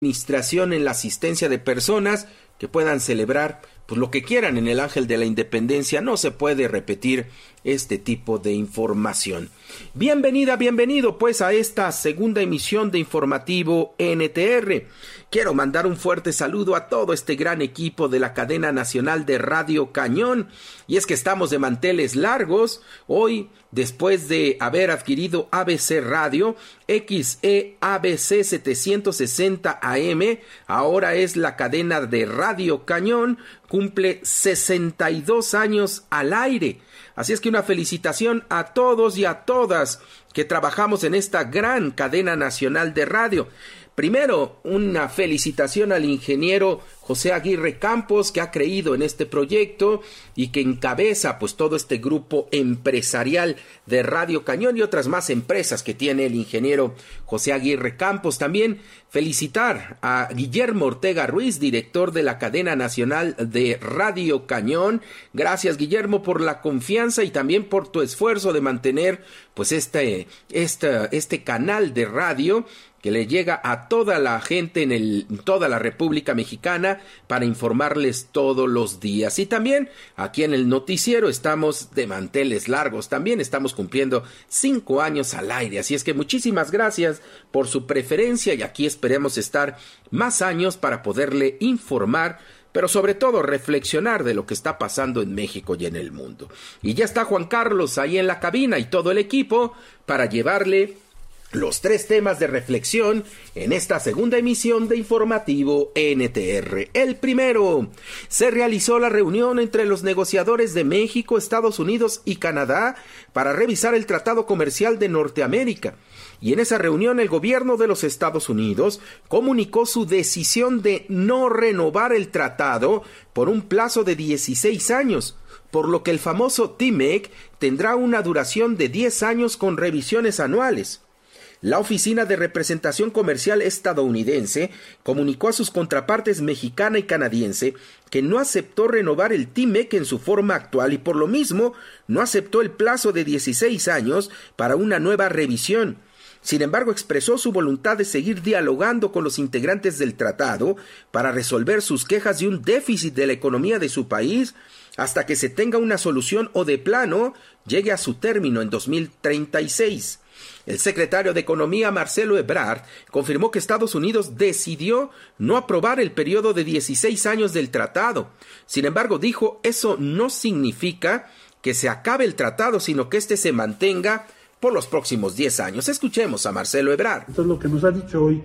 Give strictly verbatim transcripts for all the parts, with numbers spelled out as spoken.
administración en la asistencia de personas que puedan celebrar pues lo que quieran en el Ángel de la Independencia. No se puede repetir este tipo de información. Bienvenida, bienvenido pues a esta segunda emisión de Informativo N T R. Quiero mandar un fuerte saludo a todo este gran equipo de la cadena nacional de Radio Cañón, y es que estamos de manteles largos. Hoy, después de haber adquirido A B C Radio, X E A B C setecientos sesenta A M, ahora es la cadena de Radio Cañón, cumple sesenta y dos años al aire. Así es que una felicitación a todos y a todas que trabajamos en esta gran cadena nacional de radio. Primero, una felicitación al ingeniero José Aguirre Campos, que ha creído en este proyecto y que encabeza pues todo este grupo empresarial de Radio Cañón y otras más empresas que tiene el ingeniero José Aguirre Campos. También felicitar a Guillermo Ortega Ruiz, director de la cadena nacional de Radio Cañón. Gracias, Guillermo, por la confianza y también por tu esfuerzo de mantener pues este, este, este canal de radio que le llega a toda la gente en el, toda la República Mexicana para informarles todos los días. Y también aquí en el noticiero estamos de manteles largos, también estamos cumpliendo cinco años al aire, así es que muchísimas gracias por su preferencia y aquí esperemos estar más años para poderle informar, pero sobre todo reflexionar de lo que está pasando en México y en el mundo. Y ya está Juan Carlos ahí en la cabina y todo el equipo para llevarle los tres temas de reflexión en esta segunda emisión de Informativo N T R. El primero, se realizó la reunión entre los negociadores de México, Estados Unidos y Canadá para revisar el Tratado Comercial de Norteamérica. Y en esa reunión el gobierno de los Estados Unidos comunicó su decisión de no renovar el tratado por un plazo de dieciséis años, por lo que el famoso T M E C tendrá una duración de diez años con revisiones anuales. La Oficina de Representación Comercial estadounidense comunicó a sus contrapartes mexicana y canadiense que no aceptó renovar el T M E C en su forma actual y por lo mismo no aceptó el plazo de dieciséis años para una nueva revisión. Sin embargo, expresó su voluntad de seguir dialogando con los integrantes del tratado para resolver sus quejas de un déficit de la economía de su país hasta que se tenga una solución o de plano llegue a su término en dos mil treinta y seis. El secretario de Economía, Marcelo Ebrard, confirmó que Estados Unidos decidió no aprobar el periodo de dieciséis años del tratado. Sin embargo, dijo, eso no significa que se acabe el tratado, sino que éste se mantenga por los próximos diez años. Escuchemos a Marcelo Ebrard. Entonces, lo que nos ha dicho hoy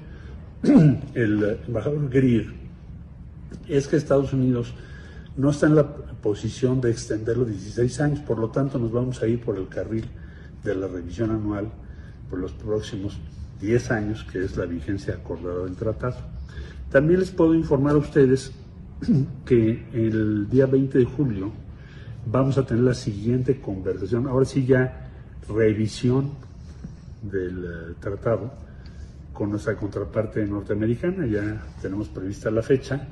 el embajador Greer es que Estados Unidos no está en la posición de extender los dieciséis años, por lo tanto nos vamos a ir por el carril de la revisión anual por los próximos diez años, que es la vigencia acordada del tratado. También les puedo informar a ustedes que el día veinte de julio vamos a tener la siguiente conversación, ahora sí ya revisión del uh, tratado con nuestra contraparte norteamericana. Ya tenemos prevista la fecha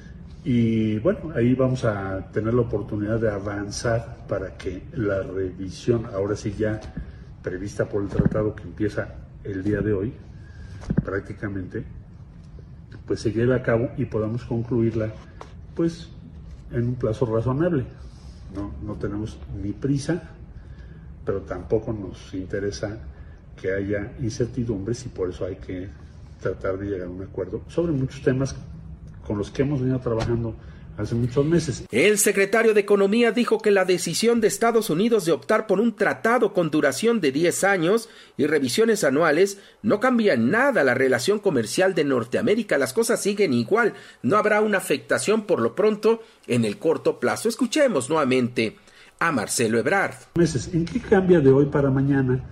y bueno, ahí vamos a tener la oportunidad de avanzar para que la revisión, ahora sí ya prevista por el tratado que empieza el día de hoy, prácticamente, pues se lleve a cabo y podamos concluirla pues en un plazo razonable. No, no tenemos ni prisa, pero tampoco nos interesa que haya incertidumbres y por eso hay que tratar de llegar a un acuerdo sobre muchos temas con los que hemos venido trabajando hace muchos meses. El secretario de Economía dijo que la decisión de Estados Unidos de optar por un tratado con duración de diez años y revisiones anuales no cambia en nada la relación comercial de Norteamérica. Las cosas siguen igual, no habrá una afectación por lo pronto en el corto plazo. Escuchemos nuevamente a Marcelo Ebrard. ¿En qué cambia de hoy para mañana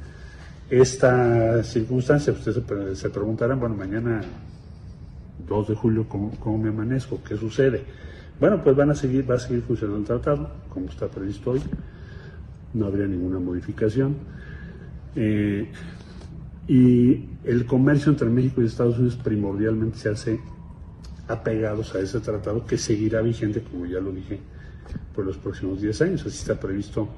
esta circunstancia? Ustedes se, se preguntarán, bueno, mañana dos de julio, ¿cómo, cómo me amanezco? ¿Qué sucede? Bueno, pues van a seguir, va a seguir funcionando el tratado, como está previsto hoy, no habría ninguna modificación. Eh, y el comercio entre México y Estados Unidos primordialmente se hace apegados a ese tratado que seguirá vigente, como ya lo dije, por los próximos diez años, así está previsto,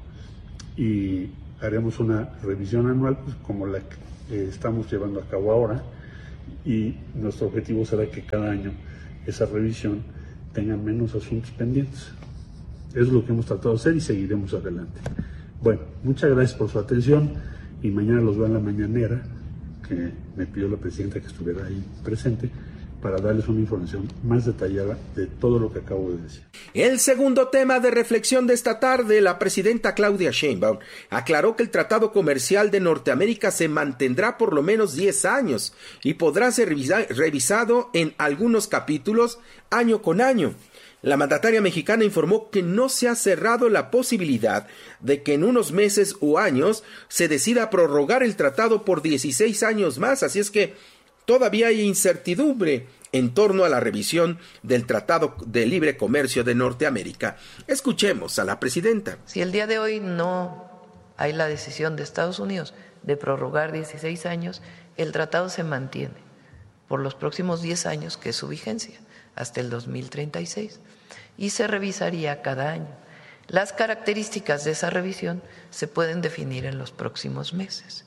y haremos una revisión anual pues, como la que eh, estamos llevando a cabo ahora, y nuestro objetivo será que cada año esa revisión tenga menos asuntos pendientes. Eso es lo que hemos tratado de hacer y seguiremos adelante. Bueno, muchas gracias por su atención y mañana los veo en la mañanera, que me pidió la presidenta que estuviera ahí presente, para darles una información más detallada de todo lo que acabo de decir. El segundo tema de reflexión de esta tarde, la presidenta Claudia Sheinbaum aclaró que el Tratado Comercial de Norteamérica se mantendrá por lo menos diez años y podrá ser revisa- revisado en algunos capítulos año con año. La mandataria mexicana informó que no se ha cerrado la posibilidad de que en unos meses o años se decida prorrogar el tratado por dieciséis años más, así es que todavía hay incertidumbre en torno a la revisión del Tratado de Libre Comercio de Norteamérica. Escuchemos a la presidenta. Si el día de hoy no hay la decisión de Estados Unidos de prorrogar dieciséis años, el tratado se mantiene por los próximos diez años, que es su vigencia, hasta el dos mil treinta y seis, y se revisaría cada año. Las características de esa revisión se pueden definir en los próximos meses.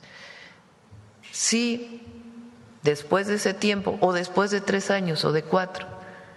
Si después de ese tiempo, o después de tres años o de cuatro,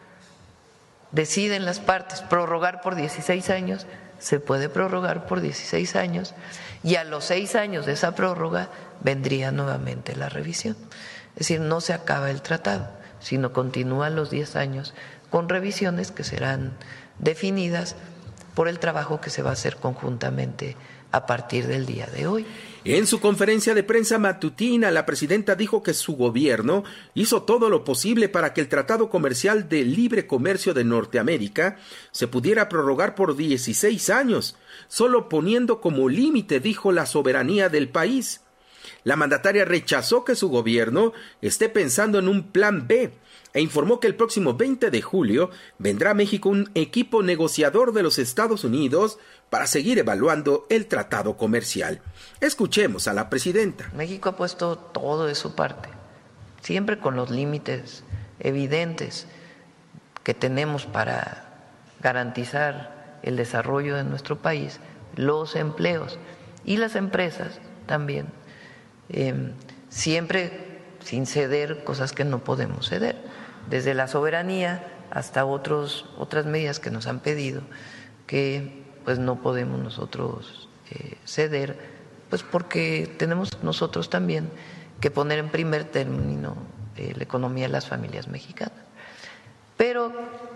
deciden las partes prorrogar por dieciséis años, se puede prorrogar por dieciséis años y a los seis años de esa prórroga vendría nuevamente la revisión. Es decir, no se acaba el tratado, sino continúan los diez años con revisiones que serán definidas por el trabajo que se va a hacer conjuntamente a partir del día de hoy. En su conferencia de prensa matutina, la presidenta dijo que su gobierno hizo todo lo posible para que el Tratado Comercial de Libre Comercio de Norteamérica se pudiera prorrogar por dieciséis años, solo poniendo como límite, dijo, la soberanía del país. La mandataria rechazó que su gobierno esté pensando en un plan B e informó que el próximo veinte de julio vendrá a México un equipo negociador de los Estados Unidos para seguir evaluando el tratado comercial. Escuchemos a la presidenta. México ha puesto todo de su parte, siempre con los límites evidentes que tenemos para garantizar el desarrollo de nuestro país, los empleos y las empresas también, eh, siempre sin ceder cosas que no podemos ceder, desde la soberanía hasta otros, otras medidas que nos han pedido que pues no podemos nosotros eh, ceder, pues porque tenemos nosotros también que poner en primer término eh, la economía de las familias mexicanas. Pero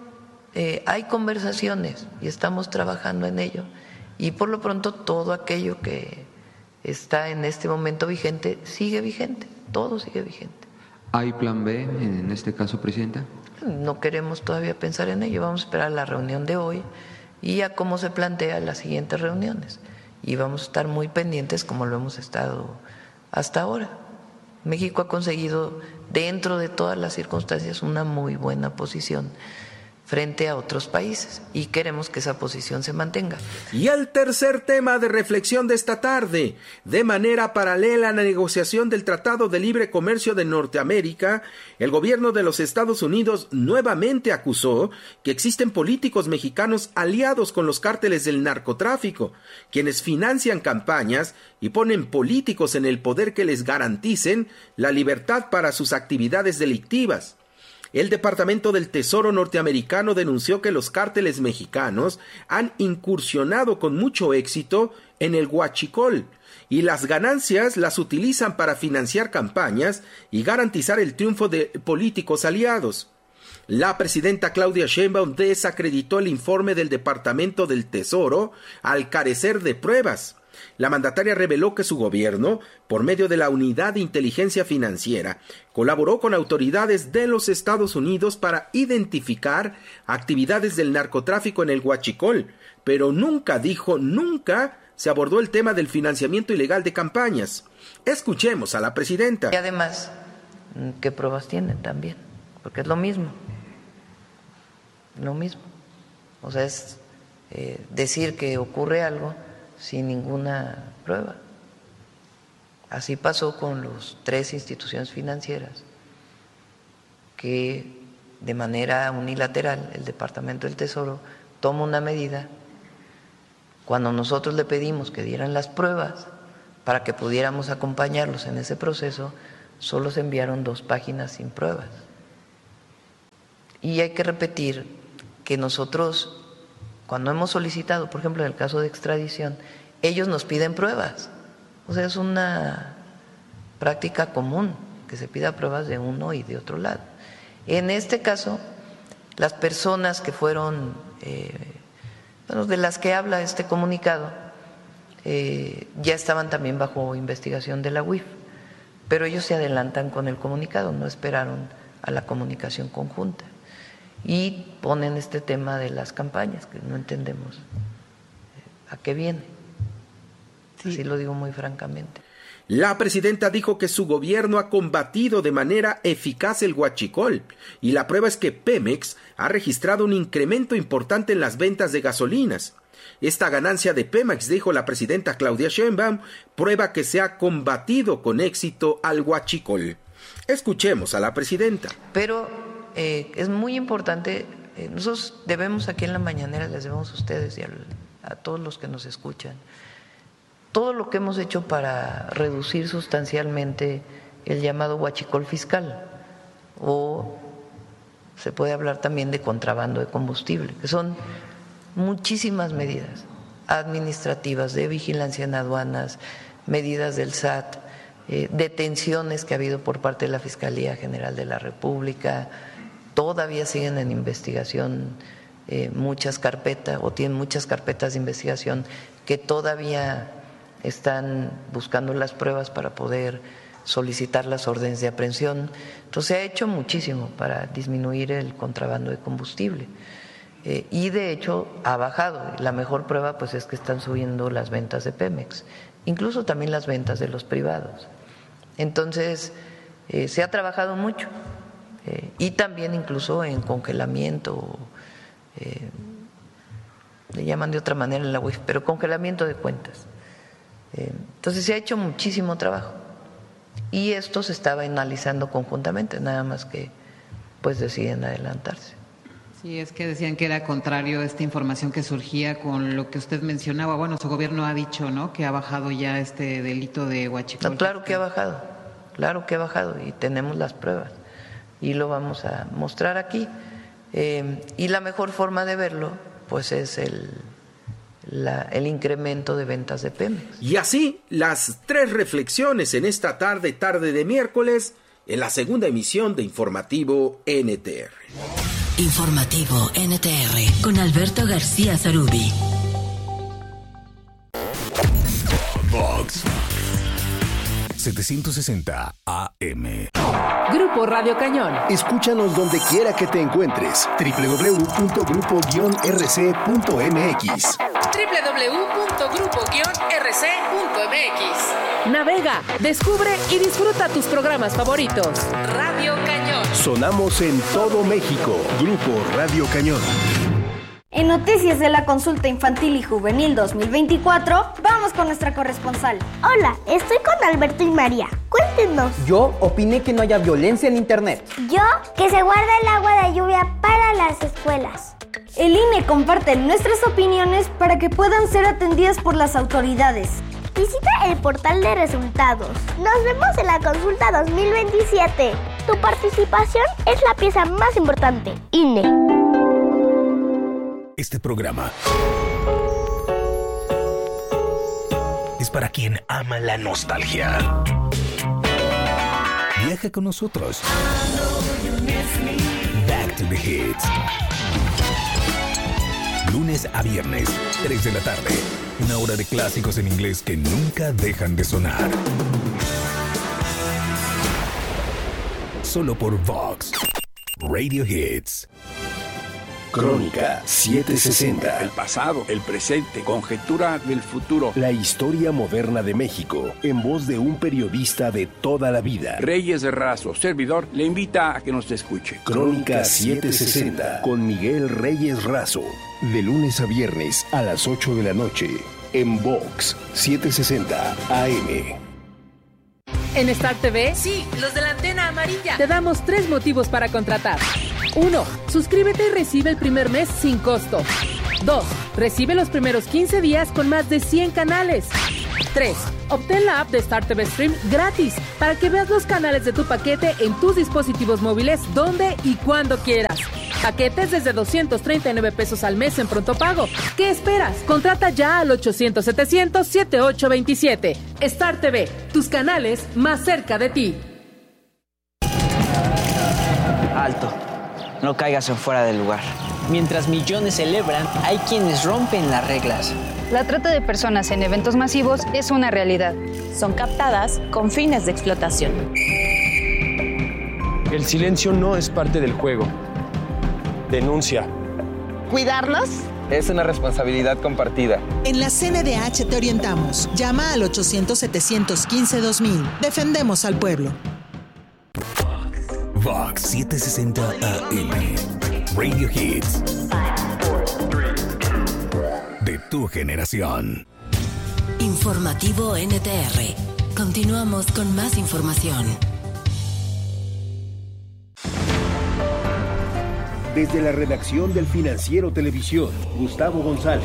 eh, hay conversaciones y estamos trabajando en ello, y por lo pronto todo aquello que está en este momento vigente sigue vigente, todo sigue vigente. ¿Hay plan B en este caso, presidenta? No queremos todavía pensar en ello, vamos a esperar la reunión de hoy y a cómo se plantean las siguientes reuniones. Y vamos a estar muy pendientes como lo hemos estado hasta ahora. México ha conseguido, dentro de todas las circunstancias, una muy buena posición frente a otros países y queremos que esa posición se mantenga. Y el tercer tema de reflexión de esta tarde, de manera paralela a la negociación del Tratado de Libre Comercio de Norteamérica, el gobierno de los Estados Unidos nuevamente acusó que existen políticos mexicanos aliados con los cárteles del narcotráfico, quienes financian campañas y ponen políticos en el poder que les garanticen la libertad para sus actividades delictivas. El Departamento del Tesoro norteamericano denunció que los cárteles mexicanos han incursionado con mucho éxito en el huachicol y las ganancias las utilizan para financiar campañas y garantizar el triunfo de políticos aliados. La presidenta Claudia Sheinbaum desacreditó el informe del Departamento del Tesoro al carecer de pruebas. La mandataria reveló que su gobierno, por medio de la Unidad de Inteligencia Financiera, colaboró con autoridades de los Estados Unidos para identificar actividades del narcotráfico en el huachicol, pero nunca dijo, nunca se abordó el tema del financiamiento ilegal de campañas. Escuchemos a la presidenta. Y además, ¿qué pruebas tienen también? Porque es lo mismo, lo mismo. O sea, es eh, decir que ocurre algo sin ninguna prueba. Así pasó con las tres instituciones financieras que de manera unilateral el Departamento del Tesoro toma una medida cuando nosotros le pedimos que dieran las pruebas para que pudiéramos acompañarlos en ese proceso. solo se enviaron dos páginas sin pruebas. Y hay que repetir que nosotros, cuando hemos solicitado, por ejemplo, en el caso de extradición, ellos nos piden pruebas. O sea, es una práctica común que se pida pruebas de uno y de otro lado. En este caso, las personas que fueron, eh, bueno, de las que habla este comunicado, eh, ya estaban también bajo investigación de la U I F, pero ellos se adelantan con el comunicado, no esperaron a la comunicación conjunta y ponen este tema de las campañas, que no entendemos a qué viene. Sí. Así lo digo muy francamente. La presidenta dijo que su gobierno ha combatido de manera eficaz el huachicol y la prueba es que Pemex ha registrado un incremento importante en las ventas de gasolinas. Esta ganancia de Pemex, dijo la presidenta Claudia Sheinbaum, prueba que se ha combatido con éxito al huachicol. Escuchemos a la presidenta. Pero eh, es muy importante, eh, nosotros debemos aquí en la mañanera, les debemos a ustedes y a, a todos los que nos escuchan, todo lo que hemos hecho para reducir sustancialmente el llamado huachicol fiscal, o se puede hablar también de contrabando de combustible, que son muchísimas medidas administrativas, de vigilancia en aduanas, medidas del S A T, eh, detenciones que ha habido por parte de la Fiscalía General de la República, todavía siguen en investigación eh, muchas carpetas, o tienen muchas carpetas de investigación que todavía están buscando las pruebas para poder solicitar las órdenes de aprehensión. Entonces se ha hecho muchísimo para disminuir el contrabando de combustible eh, y de hecho ha bajado. La mejor prueba pues es que están subiendo las ventas de Pemex, incluso también las ventas de los privados. Entonces eh, se ha trabajado mucho eh, y también incluso en congelamiento, eh, le llaman de otra manera en la U I F, pero congelamiento de cuentas. Entonces se ha hecho muchísimo trabajo y esto se estaba analizando conjuntamente, nada más que pues deciden adelantarse. Sí, es que decían que era contrario a esta información que surgía con lo que usted mencionaba. Bueno, su gobierno ha dicho, ¿no?, que ha bajado ya este delito de huachicol. No, claro que ha bajado, claro que ha bajado y tenemos las pruebas y lo vamos a mostrar aquí. Eh, y la mejor forma de verlo pues es el La, el incremento de ventas de Pemex. Y así, las tres reflexiones en esta tarde, tarde de miércoles, en la segunda emisión de Informativo N T R. Informativo N T R, con Alberto García Zarubi. Vox setecientos sesenta A M. Grupo Radio Cañón. Escúchanos donde quiera que te encuentres. doble u doble u doble u punto grupo guion r c punto m x. doble u doble u doble u punto grupo guion r c punto m x. Navega, descubre y disfruta tus programas favoritos. Radio Cañón. Sonamos en todo México. Grupo Radio Cañón. En noticias de la consulta infantil y juvenil dos mil veinticuatro, vamos con nuestra corresponsal. Hola, estoy con Alberto y María. Cuéntenos. Yo opiné que no haya violencia en internet. Yo, que se guarda el agua de lluvia para las escuelas. El I N E comparte nuestras opiniones para que puedan ser atendidas por las autoridades. Visita el portal de resultados. Nos vemos en la consulta dos mil veintisiete. Tu participación es la pieza más importante. I N E. Este programa es para quien ama la nostalgia. Viaja con nosotros. Back to the Hits. Lunes a viernes, tres de la tarde. Una hora de clásicos en inglés que nunca dejan de sonar. Solo por Vox Radio Hits. Crónica setecientos sesenta. El pasado, el presente, conjetura del futuro. La historia moderna de México, en voz de un periodista de toda la vida. Reyes Razo, servidor, le invita a que nos escuche. Crónica setecientos sesenta, con Miguel Reyes Razo. De lunes a viernes a las ocho de la noche, en Vox setecientos sesenta A M. En Star T V, sí, los de la antena amarilla, te damos tres motivos para contratar. Uno, suscríbete y recibe el primer mes sin costo. Dos, recibe los primeros quince días con más de cien canales. Tres, obtén la app de Star T V Stream gratis para que veas los canales de tu paquete en tus dispositivos móviles donde y cuando quieras. Paquetes desde doscientos treinta y nueve pesos al mes en pronto pago. ¿Qué esperas? Contrata ya al ochocientos setecientos setenta y ocho veintisiete. Star T V, tus canales más cerca de ti. Alto, no caigas en fuera del lugar. Mientras millones celebran, hay quienes rompen las reglas. La trata de personas en eventos masivos es una realidad. Son captadas con fines de explotación. El silencio no es parte del juego. Denuncia. ¿Cuidarnos? Es una responsabilidad compartida. En la C N D H te orientamos. Llama al ochocientos setecientos quince dos mil. Defendemos al pueblo. Vox setecientos sesenta A M. Radio Hits. De tu generación. Informativo N T R. Continuamos con más información. Desde la redacción del Financiero Televisión, Gustavo González.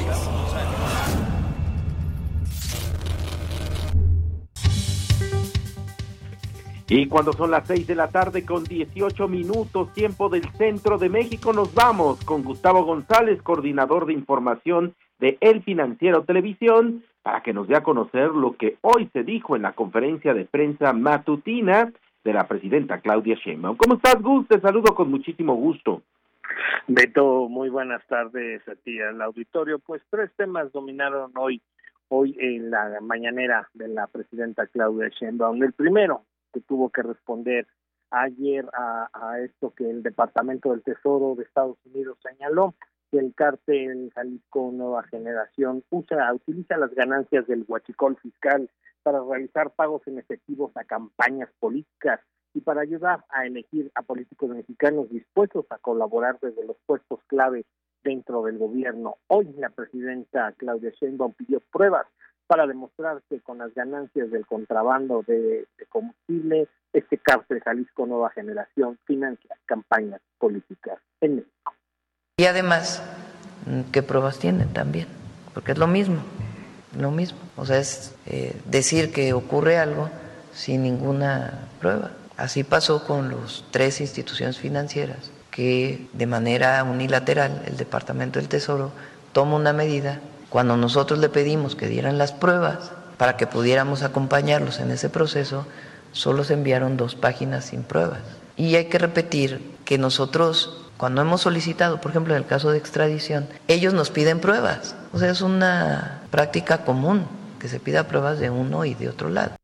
Y cuando son las seis de la tarde con dieciocho minutos, tiempo del centro de México, nos vamos con Gustavo González, coordinador de información de El Financiero Televisión, para que nos dé a conocer lo que hoy se dijo en la conferencia de prensa matutina de la presidenta Claudia Sheinbaum. ¿Cómo estás, Gus? Te saludo con muchísimo gusto. Beto, muy buenas tardes a ti, al auditorio. Pues tres temas dominaron hoy, hoy en la mañanera de la presidenta Claudia Sheinbaum. El primero, que tuvo que responder ayer a, a esto que el Departamento del Tesoro de Estados Unidos señaló, que el cártel Jalisco Nueva Generación usa, utiliza las ganancias del huachicol fiscal para realizar pagos en efectivos a campañas políticas y para ayudar a elegir a políticos mexicanos dispuestos a colaborar desde los puestos clave dentro del gobierno. Hoy la presidenta Claudia Sheinbaum pidió pruebas para demostrar que con las ganancias del contrabando de, de combustible, este cártel Jalisco Nueva Generación financia campañas políticas en México. Y además, ¿qué pruebas tienen también? Porque es lo mismo, lo mismo. O sea, es eh, decir que ocurre algo sin ninguna prueba. Así pasó con los tres instituciones financieras que de manera unilateral el Departamento del Tesoro toma una medida. Cuando nosotros le pedimos que dieran las pruebas para que pudiéramos acompañarlos en ese proceso, solo se enviaron dos páginas sin pruebas. Y hay que repetir que nosotros, cuando hemos solicitado, por ejemplo, en el caso de extradición, ellos nos piden pruebas. O sea, es una práctica común que se pida pruebas de uno y de otro lado.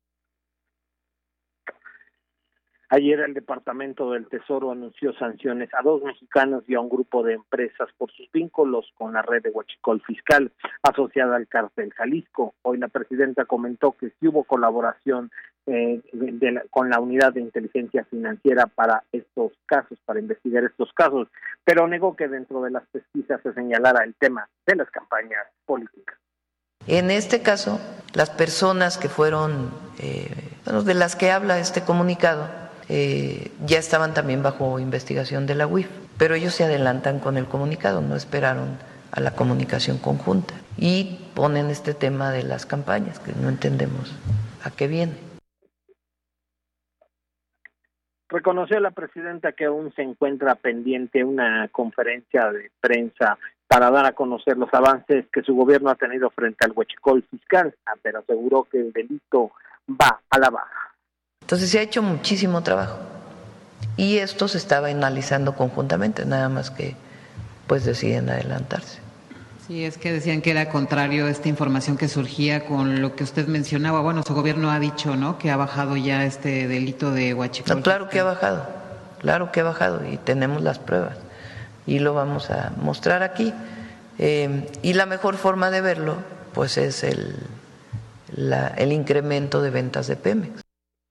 Ayer el Departamento del Tesoro anunció sanciones a dos mexicanos y a un grupo de empresas por sus vínculos con la red de huachicol fiscal asociada al cártel Jalisco. Hoy la presidenta comentó que sí hubo colaboración eh, de la, con la unidad de inteligencia financiera para estos casos, para investigar estos casos, pero negó que dentro de las pesquisas se señalara el tema de las campañas políticas. En este caso, las personas que fueron, eh, bueno, de las que habla este comunicado, Eh, ya estaban también bajo investigación de la U I F, pero ellos se adelantan con el comunicado, no esperaron a la comunicación conjunta y ponen este tema de las campañas, que no entendemos a qué viene. Reconoció la presidenta que aún se encuentra pendiente una conferencia de prensa para dar a conocer los avances que su gobierno ha tenido frente al huachicol fiscal, pero aseguró que el delito va a la baja. Entonces se ha hecho muchísimo trabajo y esto se estaba analizando conjuntamente, nada más que pues deciden adelantarse. Sí, es que decían que era contrario esta información que surgía con lo que usted mencionaba. Bueno, su gobierno ha dicho, ¿no?, que ha bajado ya este delito de huachicol. No, claro que ha bajado, claro que ha bajado y tenemos las pruebas y lo vamos a mostrar aquí. Eh, y la mejor forma de verlo pues es el, la, el incremento de ventas de Pemex.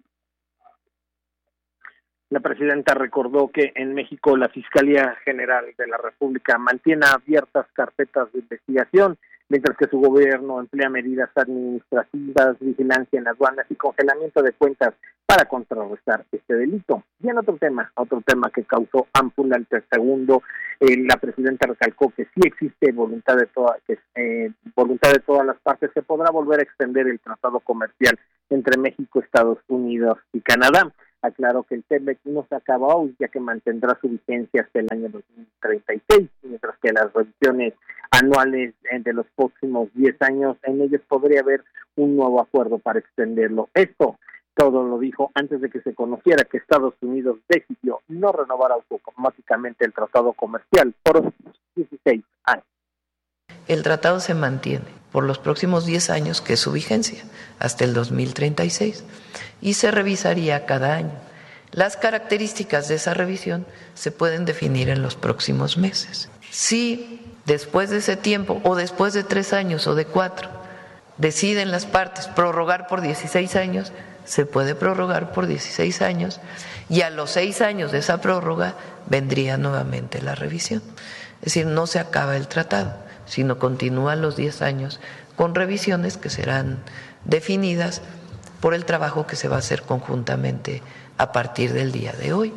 La presidenta recordó que en México la Fiscalía General de la República mantiene abiertas carpetas de investigación, mientras que su gobierno emplea medidas administrativas, vigilancia en aduanas y congelamiento de cuentas para contrarrestar este delito. Y en otro tema, otro tema que causó ámpula el segundo Eh, la presidenta recalcó que sí existe voluntad de toda, que, eh, voluntad de todas las partes. Se podrá volver a extender el tratado comercial entre México, Estados Unidos y Canadá. Aclaró que el TEMEC no se acaba hoy, ya que mantendrá su vigencia hasta el año dos mil treinta y seis, mientras que las revisiones anuales de los próximos diez años, en ellos podría haber un nuevo acuerdo para extenderlo. Esto todo lo dijo antes de que se conociera que Estados Unidos decidió no renovar automáticamente el tratado comercial por dieciséis años. El tratado se mantiene por los próximos diez años, que es su vigencia, hasta el dos mil treinta y seis, y se revisaría cada año. Las características de esa revisión se pueden definir en los próximos meses. Si después de ese tiempo, o después de tres años o de cuatro, deciden las partes prorrogar por dieciséis años, se puede prorrogar por dieciséis años, y a los seis años de esa prórroga vendría nuevamente la revisión. Es decir, no se acaba el tratado, sino continúan los diez años con revisiones que serán definidas por el trabajo que se va a hacer conjuntamente a partir del día de hoy.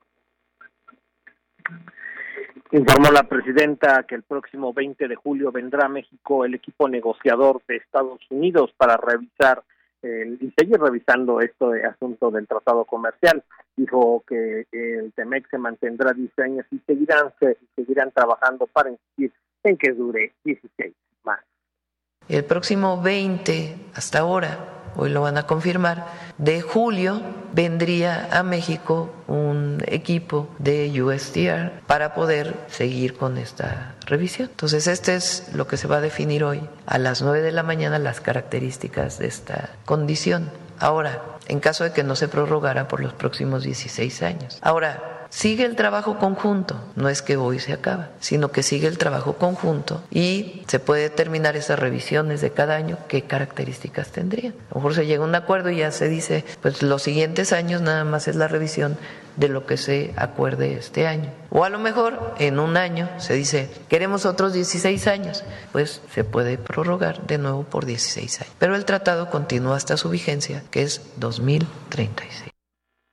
Informó la presidenta que el próximo veinte de julio vendrá a México el equipo negociador de Estados Unidos para revisar eh, y seguir revisando este asunto del tratado comercial. Dijo que el TEMEC se mantendrá diez años y seguirán, se, seguirán trabajando para insistir en que dure dieciséis más. El próximo veinte, hasta ahora, hoy lo van a confirmar, de julio vendría a México un equipo de U S T R para poder seguir con esta revisión. Entonces, este es lo que se va a definir hoy a las nueve de la mañana, las características de esta condición. Ahora, en caso de que no se prorrogara por los próximos dieciséis años. Ahora, sigue el trabajo conjunto, no es que hoy se acaba, sino que sigue el trabajo conjunto y se puede determinar esas revisiones de cada año, qué características tendrían. A lo mejor se llega a un acuerdo y ya se dice, pues los siguientes años nada más es la revisión de lo que se acuerde este año. O a lo mejor en un año se dice, queremos otros dieciséis años, pues se puede prorrogar de nuevo por dieciséis años. Pero el tratado continúa hasta su vigencia, que es dos mil treinta y seis.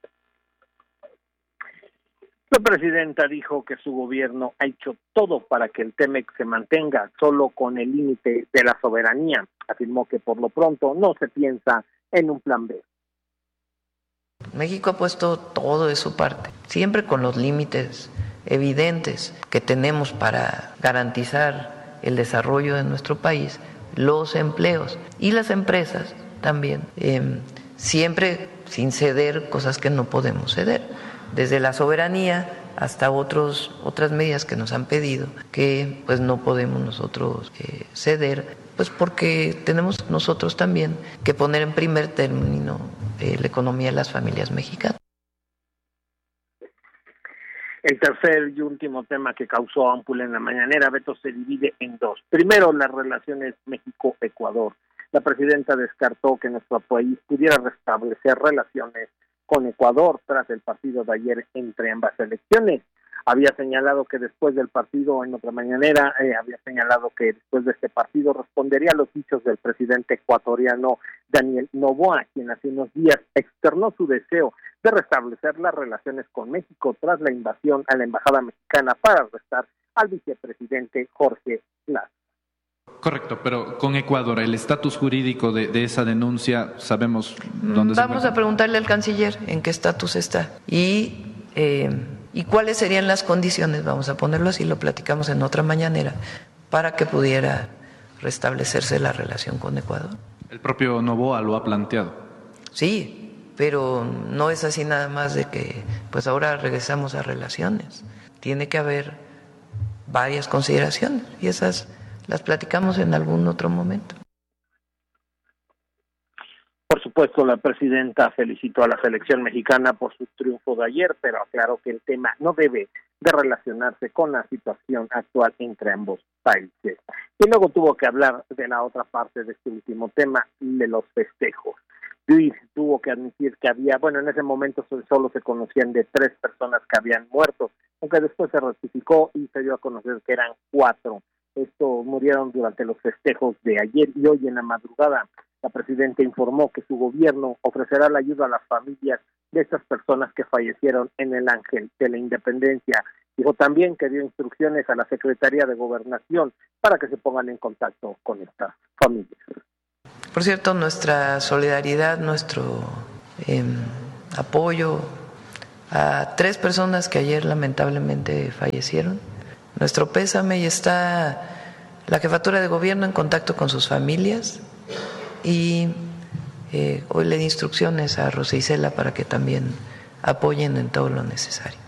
La presidenta dijo que su gobierno ha hecho todo para que el TEMEC se mantenga solo con el límite de la soberanía. Afirmó que por lo pronto no se piensa en un plan B. México ha puesto todo de su parte, siempre con los límites evidentes que tenemos para garantizar el desarrollo de nuestro país, los empleos y las empresas también, eh, siempre sin ceder cosas que no podemos ceder. Desde la soberanía hasta otros otras medidas que nos han pedido que pues no podemos nosotros eh, ceder, pues porque tenemos nosotros también que poner en primer término eh, la economía de las familias mexicanas. El tercer y último tema que causó ámpula en la mañanera, Beto, se divide en dos. Primero, las relaciones México-Ecuador. La presidenta descartó que nuestro país pudiera restablecer relaciones con Ecuador tras el partido de ayer entre ambas elecciones. Había señalado que después del partido, en otra mañanera, eh, había señalado que después de este partido respondería a los dichos del presidente ecuatoriano Daniel Noboa, quien hace unos días externó su deseo de restablecer las relaciones con México tras la invasión a la embajada mexicana para arrestar al vicepresidente Jorge Lazo. Correcto, pero con Ecuador, el estatus jurídico de, de esa denuncia, ¿sabemos dónde se encuentra? Vamos a preguntarle al canciller en qué estatus está y, eh, y cuáles serían las condiciones, vamos a ponerlo así, lo platicamos en otra mañanera, para que pudiera restablecerse la relación con Ecuador. El propio Noboa lo ha planteado. Sí, pero no es así nada más de que pues ahora regresamos a relaciones. Tiene que haber varias consideraciones y esas las platicamos en algún otro momento. Por supuesto, la presidenta felicitó a la selección mexicana por su triunfo de ayer, pero aclaró que el tema no debe de relacionarse con la situación actual entre ambos países. Y luego tuvo que hablar de la otra parte de este último tema, de los festejos. Luis tuvo que admitir que había, bueno, en ese momento solo se conocían de tres personas que habían muerto, aunque después se rectificó y se dio a conocer que eran cuatro. Estos murieron durante los festejos de ayer y hoy en la madrugada. La presidenta informó que su gobierno ofrecerá la ayuda a las familias de estas personas que fallecieron en el Ángel de la Independencia. Dijo también que dio instrucciones a la Secretaría de Gobernación para que se pongan en contacto con estas familias. Por cierto, nuestra solidaridad, nuestro eh, apoyo a tres personas que ayer lamentablemente fallecieron. Nuestro pésame, y está la Jefatura de Gobierno en contacto con sus familias, y eh, hoy le di instrucciones a Rosa Isela para que también apoyen en todo lo necesario.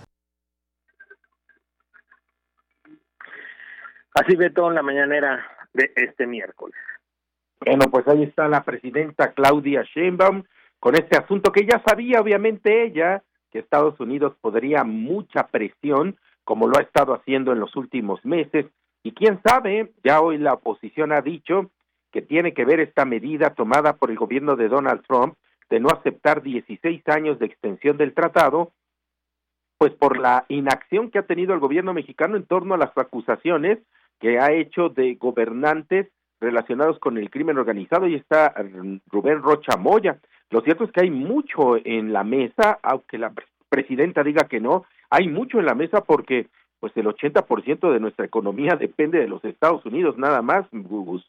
Así ve todo en la mañanera de este miércoles. Bueno, pues ahí está la presidenta Claudia Sheinbaum con este asunto que ya sabía, obviamente ella, que Estados Unidos podría mucha presión, como lo ha estado haciendo en los últimos meses, y quién sabe, ya hoy la oposición ha dicho que tiene que ver esta medida tomada por el gobierno de Donald Trump de no aceptar dieciséis años de extensión del tratado, pues por la inacción que ha tenido el gobierno mexicano en torno a las acusaciones que ha hecho de gobernantes relacionados con el crimen organizado, y está Rubén Rocha Moya. Lo cierto es que hay mucho en la mesa, aunque la presidenta diga que no, hay mucho en la mesa porque pues el ochenta por ciento de nuestra economía depende de los Estados Unidos, nada más, Gus.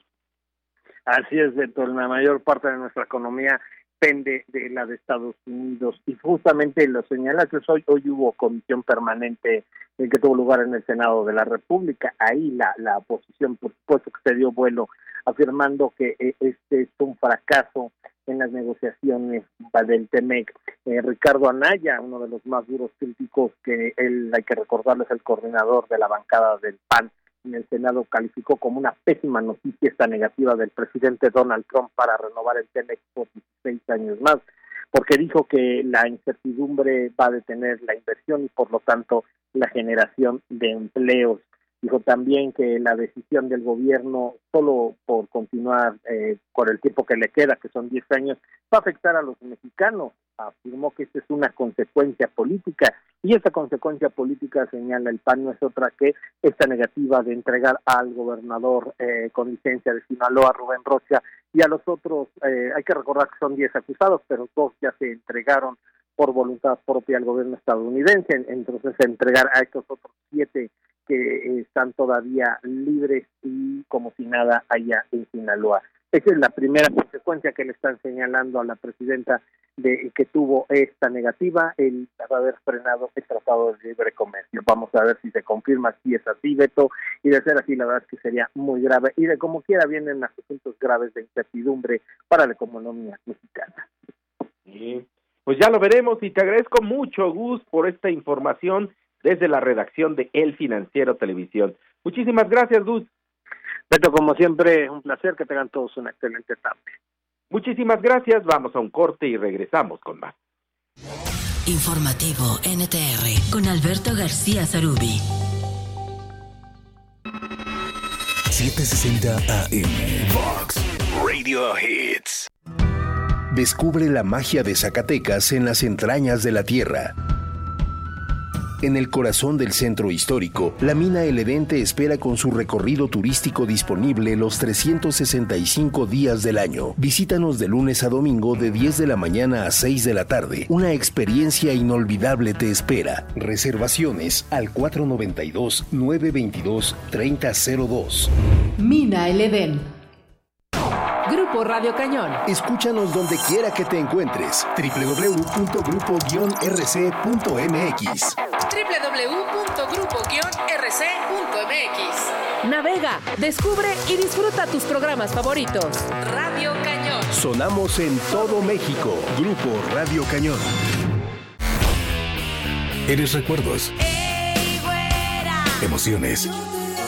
Así es, Beto, la mayor parte de nuestra economía depende de la de Estados Unidos, y justamente lo señalaste, hoy, hoy hubo comisión permanente que tuvo lugar en el Senado de la República. Ahí la, la oposición, por supuesto, que se dio vuelo afirmando que eh, este es un fracaso en las negociaciones del T-M E C. Eh, Ricardo Anaya, uno de los más duros críticos, que él, hay que recordarlo, es el coordinador de la bancada del P A N en el Senado, calificó como una pésima noticia esta negativa del presidente Donald Trump para renovar el T-M E C por dieciséis años más, porque dijo que la incertidumbre va a detener la inversión y por lo tanto la generación de empleos. Dijo también que la decisión del gobierno, solo por continuar eh, por el tiempo que le queda, que son diez años, va a afectar a los mexicanos. Afirmó que esta es una consecuencia política, y esa consecuencia política, señala el P A N, no es otra que esta negativa de entregar al gobernador eh, con licencia de Sinaloa, Rubén Rocha, y a los otros, eh, hay que recordar que son diez acusados, pero dos ya se entregaron por voluntad propia al gobierno estadounidense. Entonces entregar a estos otros siete que están todavía libres y como si nada allá en Sinaloa. Esa es la primera consecuencia que le están señalando a la presidenta de que tuvo esta negativa, el haber frenado el Tratado de Libre Comercio. Vamos a ver si se confirma si es así, Beto, y de ser así, la verdad es que sería muy grave, y de como quiera vienen asuntos graves de incertidumbre para la economía mexicana. Sí, pues ya lo veremos, y te agradezco mucho, Gus, por esta información desde la redacción de El Financiero Televisión. Muchísimas gracias, Gus. Beto, como siempre, un placer, que tengan todos una excelente tarde. Muchísimas gracias, vamos a un corte y regresamos con más. Informativo N T R con Alberto García Zarubi. setecientos sesenta A M Vox Radio Hits. Descubre la magia de Zacatecas en las entrañas de la tierra. En el corazón del centro histórico, la mina El Edén te espera con su recorrido turístico disponible los trescientos sesenta y cinco días del año. Visítanos de lunes a domingo de diez de la mañana a seis de la tarde. Una experiencia inolvidable te espera. Reservaciones al cuatro nueve dos, nueve dos dos, tres cero cero dos. Mina El Edén. Grupo Radio Cañón. Escúchanos donde quiera que te encuentres. doble u doble u doble u punto grupo guion r c punto m x. doble u doble u doble u punto grupo guion r c punto m x. Navega, descubre y disfruta tus programas favoritos. Radio Cañón. Sonamos en todo México. Grupo Radio Cañón. Eres recuerdos. Ey, güera. Emociones.